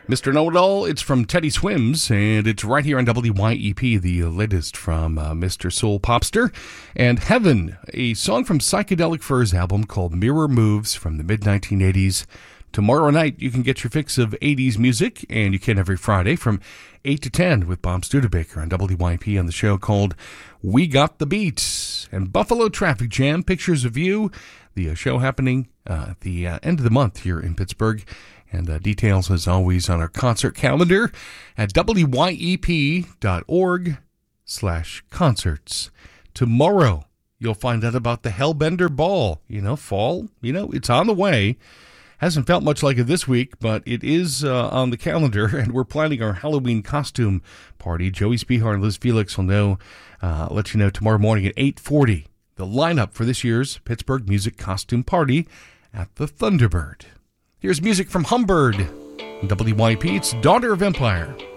Mr. Know-It-All, it's from Teddy Swims, and it's right here on WYEP, the latest from Mr. Soul Popster. And Heaven, a song from Psychedelic Furs album called Mirror Moves from the mid-1980s. Tomorrow night, you can get your fix of 80s music, and you can every Friday from 8 to 10 with Bob Studebaker on WYP on the show called We Got the Beats. And Buffalo Traffic Jam, Pictures of You, the show happening at the end of the month here in Pittsburgh. And details, as always, on our concert calendar at wyep.org/concerts. Tomorrow, you'll find out about the Hellbender Ball. Fall, it's on the way. Hasn't felt much like it this week, but it is on the calendar, and we're planning our Halloween costume party. Joey Spihar and Liz Felix will let you know tomorrow morning at 8:40. The lineup for this year's Pittsburgh Music Costume Party at the Thunderbird. Here's music from Humbird. WYP, it's Daughter of Empire.